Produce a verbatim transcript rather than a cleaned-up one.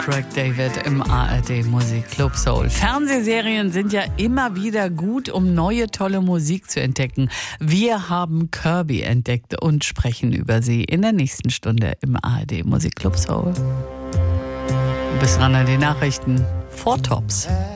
Craig David im A R D Musikclub Soul. Fernsehserien sind ja immer wieder gut, um neue tolle Musik zu entdecken. Wir haben Kirby entdeckt und sprechen über sie in der nächsten Stunde im A R D Musikclub Soul. Bis ran an die Nachrichten. Four Tops.